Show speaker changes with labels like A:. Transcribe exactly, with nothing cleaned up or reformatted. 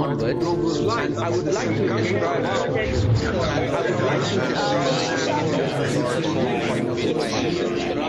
A: onwards, and I would like to describe, and I would like to describe the point of view.